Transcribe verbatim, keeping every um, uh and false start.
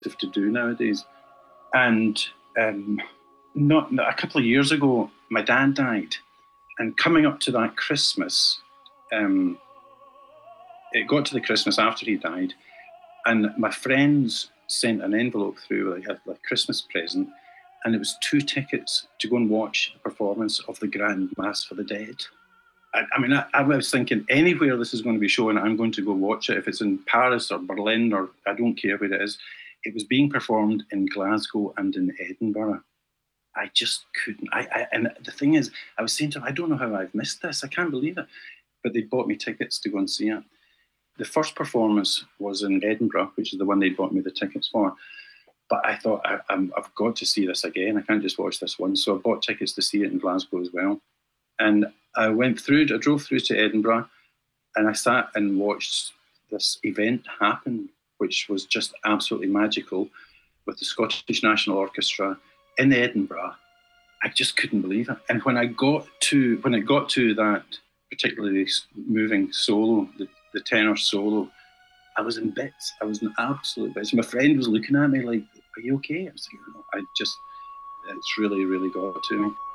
to do nowadays. And um, not, not a couple of years ago, my dad died. And coming up to that Christmas, um, it got to the Christmas after he died, and my friends sent an envelope through, like a like Christmas present, and it was two tickets to go and watch the performance of the Grand Mass for the Dead. I, I mean, I, I was thinking anywhere this is going to be shown, I'm going to go watch it. If it's in Paris or Berlin, or I don't care where it is. It was being performed in Glasgow and in Edinburgh. I just couldn't. I, I and the thing is, I was saying to them, I don't know how I've missed this. I can't believe it. But they bought me tickets to go and see it. The first performance was in Edinburgh, which is the one they bought me the tickets for. But I thought, I, I'm, I've got to see this again. I can't just watch this one. So I bought tickets to see it in Glasgow as well. And I went through, I drove through to Edinburgh, and I sat and watched this event happen, which was just absolutely magical, with the Scottish National Orchestra in Edinburgh. I just couldn't believe it. And when I got to, when it got to that particularly moving solo, the, the tenor solo, I was in bits. I was in absolute bits. My friend was looking at me like, "Are you okay?" I was like, "No, I just, it's really, really got to me."